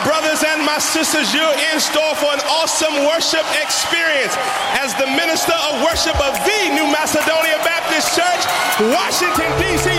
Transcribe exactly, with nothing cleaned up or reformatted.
brothers and my sisters, you're in store for an awesome worship experience as the minister of worship of the New Macedonia Baptist Church, Washington, D C